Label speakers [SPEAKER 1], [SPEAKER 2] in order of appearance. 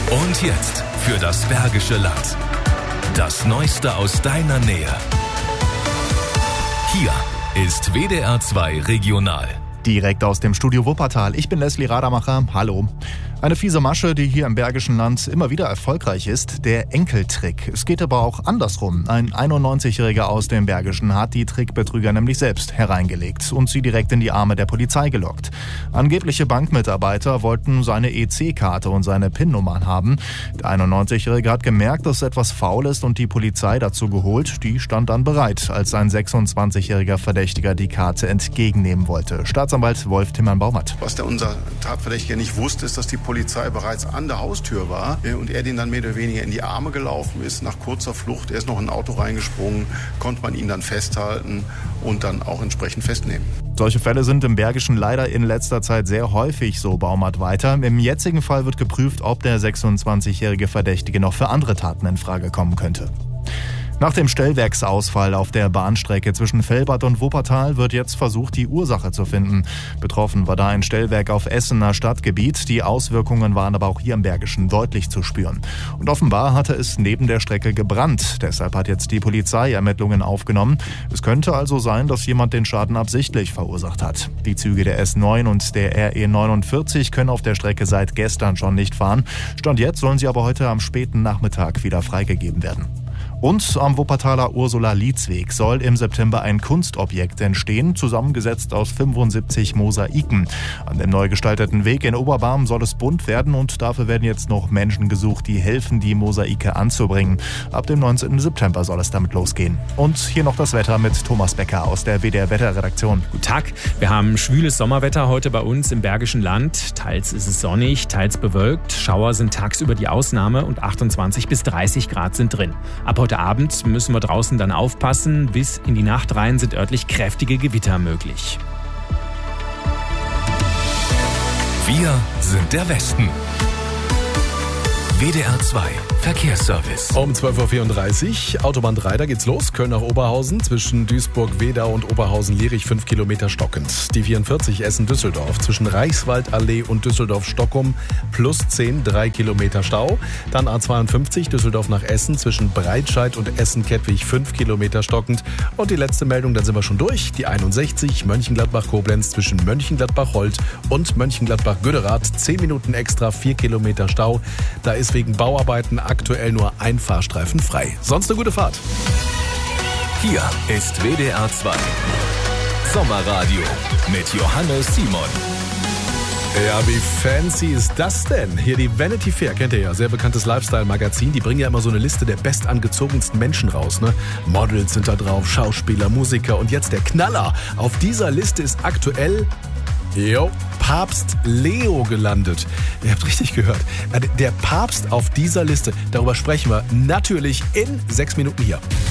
[SPEAKER 1] Und jetzt für das Bergische Land. Das Neueste aus deiner Nähe. Hier ist WDR 2 Regional.
[SPEAKER 2] Direkt aus dem Studio Wuppertal. Ich bin Leslie Rademacher. Hallo. Eine fiese Masche, die hier im Bergischen Land immer wieder erfolgreich ist, der Enkeltrick. Es geht aber auch andersrum. Ein 91-Jähriger aus dem Bergischen hat die Trickbetrüger nämlich selbst hereingelegt und sie direkt in die Arme der Polizei gelockt. Angebliche Bankmitarbeiter wollten seine EC-Karte und seine PIN-Nummern haben. Der 91-Jährige hat gemerkt, dass etwas faul ist und die Polizei dazu geholt. Die stand dann bereit, als ein 26-jähriger Verdächtiger die Karte entgegennehmen wollte. Staatsanwalt Wolf Timmern-Baumert.
[SPEAKER 3] Was unser Tatverdächtiger nicht wusste, ist, dass die Polizei bereits an der Haustür war und er den dann mehr oder weniger in die Arme gelaufen ist. Nach kurzer Flucht, er ist noch in ein Auto reingesprungen, konnte man ihn dann festhalten und dann auch entsprechend festnehmen.
[SPEAKER 2] Solche Fälle sind im Bergischen leider in letzter Zeit sehr häufig, so Baumert weiter. Im jetzigen Fall wird geprüft, ob der 26-jährige Verdächtige noch für andere Taten in Frage kommen könnte. Nach dem Stellwerksausfall auf der Bahnstrecke zwischen Velbert und Wuppertal wird jetzt versucht, die Ursache zu finden. Betroffen war da ein Stellwerk auf Essener Stadtgebiet. Die Auswirkungen waren aber auch hier im Bergischen deutlich zu spüren. Und offenbar hatte es neben der Strecke gebrannt. Deshalb hat jetzt die Polizei Ermittlungen aufgenommen. Es könnte also sein, dass jemand den Schaden absichtlich verursacht hat. Die Züge der S9 und der RE 49 können auf der Strecke seit gestern schon nicht fahren. Stand jetzt sollen sie aber heute am späten Nachmittag wieder freigegeben werden. Und am Wuppertaler Ursula-Lietz-Weg soll im September ein Kunstobjekt entstehen, zusammengesetzt aus 75 Mosaiken. An dem neu gestalteten Weg in Oberbarm soll es bunt werden und dafür werden jetzt noch Menschen gesucht, die helfen, die Mosaike anzubringen. Ab dem 19. September soll es damit losgehen. Und hier noch das Wetter mit Thomas Becker aus der WDR-Wetterredaktion.
[SPEAKER 4] Guten Tag, wir haben schwüles Sommerwetter heute bei uns im Bergischen Land. Teils ist es sonnig, teils bewölkt. Schauer sind tagsüber die Ausnahme und 28 bis 30 Grad sind drin. Ab heute Abend müssen wir draußen dann aufpassen. Bis in die Nacht rein sind örtlich kräftige Gewitter möglich.
[SPEAKER 1] Wir sind der Westen. WDR 2 Verkehrsservice.
[SPEAKER 5] Um 12.34 Uhr, Autobahn 3, da geht's los. Köln nach Oberhausen, zwischen Duisburg-Wedau und Oberhausen-Lierich 5 Kilometer stockend. Die 44 Essen-Düsseldorf, zwischen Reichswaldallee und Düsseldorf-Stockum plus 10, 3 Kilometer Stau. Dann A52 Düsseldorf nach Essen, zwischen Breitscheid und Essen-Kettwig 5 Kilometer stockend. Und die letzte Meldung, dann sind wir schon durch. Die 61 Mönchengladbach-Koblenz, zwischen Mönchengladbach-Holt und Mönchengladbach-Güderath 10 Minuten extra, 4 Kilometer Stau. Da ist wegen Bauarbeiten aktuell nur ein Fahrstreifen frei. Sonst eine gute Fahrt.
[SPEAKER 1] Hier ist WDR 2 Sommerradio mit Johannes Simon.
[SPEAKER 5] Ja, wie fancy ist das denn? Hier die Vanity Fair, kennt ihr ja, sehr bekanntes Lifestyle-Magazin. Die bringen ja immer so eine Liste der bestangezogensten Menschen raus, ne? Models sind da drauf, Schauspieler, Musiker und jetzt der Knaller. Auf dieser Liste ist aktuell Papst Leo gelandet. Ihr habt richtig gehört. Der Papst auf dieser Liste, darüber sprechen wir natürlich in 6 Minuten hier.